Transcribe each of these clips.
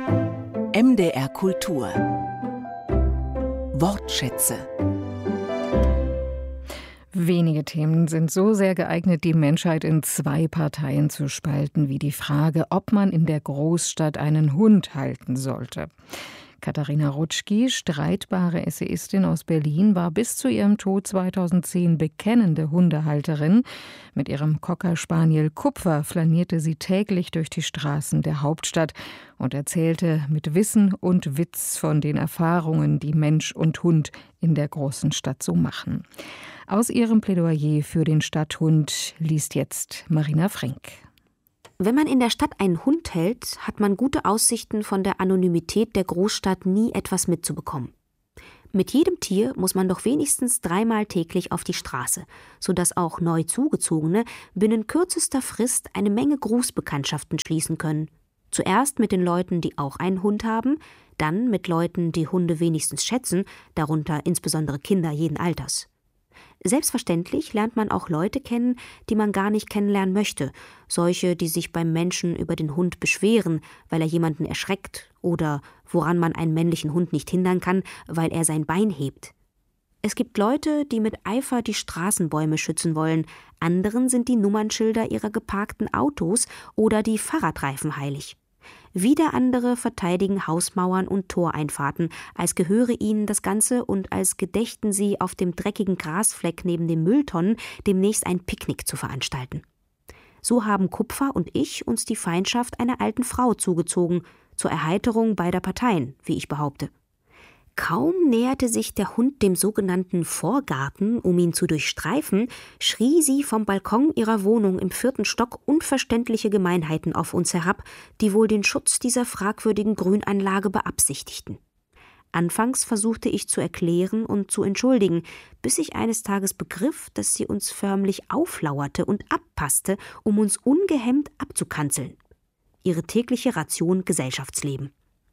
MDR Kultur Wortschätze. Wenige Themen sind so sehr geeignet, die Menschheit in zwei Parteien zu spalten, wie die Frage, ob man in der Großstadt einen Hund halten sollte. Katharina Rutschki, streitbare Essayistin aus Berlin, war bis zu ihrem Tod 2010 bekennende Hundehalterin. Mit ihrem Cocker Spaniel Kupfer flanierte sie täglich durch die Straßen der Hauptstadt und erzählte mit Wissen und Witz von den Erfahrungen, die Mensch und Hund in der großen Stadt so machen. Aus ihrem Plädoyer für den Stadthund liest jetzt Marina Frink. Wenn man in der Stadt einen Hund hält, hat man gute Aussichten, von der Anonymität der Großstadt nie etwas mitzubekommen. Mit jedem Tier muss man doch wenigstens 3-mal täglich auf die Straße, sodass auch neu Zugezogene binnen kürzester Frist eine Menge Grußbekanntschaften schließen können. Zuerst mit den Leuten, die auch einen Hund haben, dann mit Leuten, die Hunde wenigstens schätzen, darunter insbesondere Kinder jeden Alters. Selbstverständlich lernt man auch Leute kennen, die man gar nicht kennenlernen möchte. Solche, die sich beim Menschen über den Hund beschweren, weil er jemanden erschreckt, oder woran man einen männlichen Hund nicht hindern kann, weil er sein Bein hebt. Es gibt Leute, die mit Eifer die Straßenbäume schützen wollen. Anderen sind die Nummernschilder ihrer geparkten Autos oder die Fahrradreifen heilig. Wieder andere verteidigen Hausmauern und Toreinfahrten, als gehöre ihnen das Ganze und als gedächten sie, auf dem dreckigen Grasfleck neben den Mülltonnen demnächst ein Picknick zu veranstalten. So haben Kupfer und ich uns die Feindschaft einer alten Frau zugezogen, zur Erheiterung beider Parteien, wie ich behaupte. Kaum näherte sich der Hund dem sogenannten Vorgarten, um ihn zu durchstreifen, schrie sie vom Balkon ihrer Wohnung im 4. Stock unverständliche Gemeinheiten auf uns herab, die wohl den Schutz dieser fragwürdigen Grünanlage beabsichtigten. Anfangs versuchte ich zu erklären und zu entschuldigen, bis ich eines Tages begriff, dass sie uns förmlich auflauerte und abpasste, um uns ungehemmt abzukanzeln. Ihre tägliche Ration Gesellschaftsleben.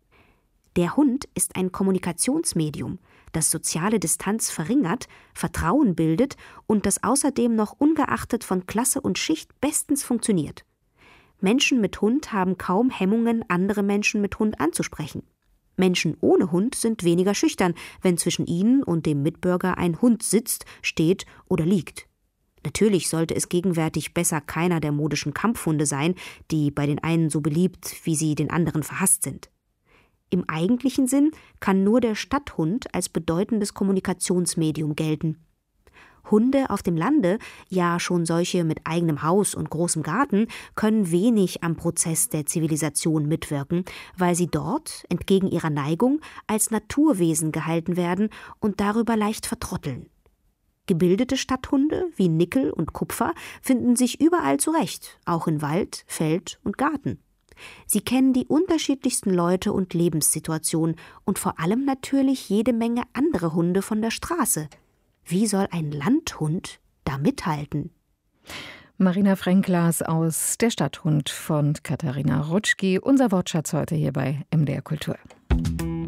Der Hund ist ein Kommunikationsmedium, das soziale Distanz verringert, Vertrauen bildet und das außerdem noch ungeachtet von Klasse und Schicht bestens funktioniert. Menschen mit Hund haben kaum Hemmungen, andere Menschen mit Hund anzusprechen. Menschen ohne Hund sind weniger schüchtern, wenn zwischen ihnen und dem Mitbürger ein Hund sitzt, steht oder liegt. Natürlich sollte es gegenwärtig besser keiner der modischen Kampfhunde sein, die bei den einen so beliebt, wie sie den anderen verhasst sind. Im eigentlichen Sinn kann nur der Stadthund als bedeutendes Kommunikationsmedium gelten. Hunde auf dem Lande, ja schon solche mit eigenem Haus und großem Garten, können wenig am Prozess der Zivilisation mitwirken, weil sie dort, entgegen ihrer Neigung, als Naturwesen gehalten werden und darüber leicht vertrotteln. Gebildete Stadthunde wie Nickel und Kupfer finden sich überall zurecht, auch in Wald, Feld und Garten. Sie kennen die unterschiedlichsten Leute und Lebenssituationen und vor allem natürlich jede Menge andere Hunde von der Straße. Wie soll ein Landhund da mithalten? Marina Frink las aus Der Stadthund von Katharina Rutschki. Unser Wortschatz heute hier bei MDR Kultur.